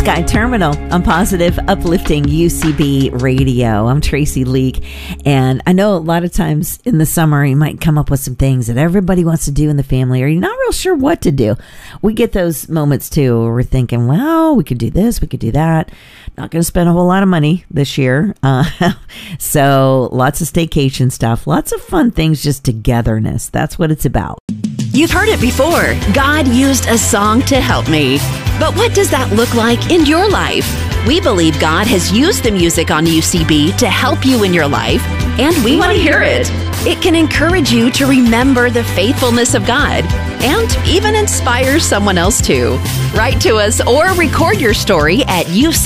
Sky Terminal on Positive Uplifting UCB Radio. I'm Tracy Leak, and I know a lot of times in the summer you might come up with some things that everybody wants to do in the family, or you're not real sure what to do. We get those moments too where we're thinking, well, we could do this, we could do that. Not going to spend a whole lot of money this year. So lots of staycation stuff, lots of fun things, just togetherness. That's what it's about. You've heard it before. God used a song to help me. But what does that look like in your life? We believe God has used the music on UCB to help you in your life, and we want to hear it. It can encourage you to remember the faithfulness of God and even inspire someone else to. Write to us or record your story at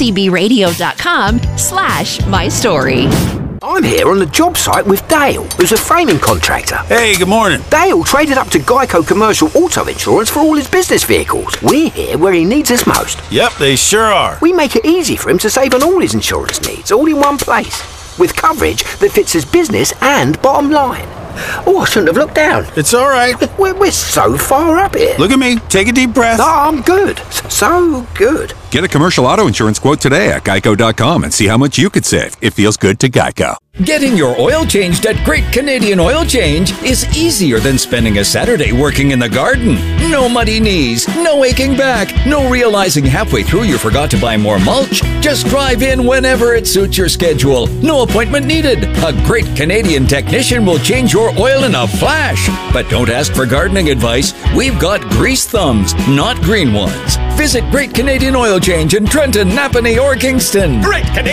ucbradio.com/mystory. I'm here on the job site with Dale, who's a framing contractor. Hey, good morning. Dale traded up to Geico Commercial Auto Insurance for all his business vehicles. We're here where he needs us most. Yep, they sure are. We make it easy for him to save on all his insurance needs, all in one place, with coverage that fits his business and bottom line. Oh, I shouldn't have looked down. It's all right. We're so far up here. Look at me. Take a deep breath. No, I'm good. So good. Get a commercial auto insurance quote today at geico.com and see how much you could save. It feels good to Geico. Getting your oil changed at Great Canadian Oil Change is easier than spending a Saturday working in the garden. No muddy knees, no aching back, no realizing halfway through you forgot to buy more mulch. Just drive in whenever it suits your schedule. No appointment needed. A Great Canadian technician will change your oil in a flash. But don't ask for gardening advice. We've got grease thumbs, not green ones. Visit Great Canadian Oil Change in Trenton, Napanee, or Kingston. Great Canadian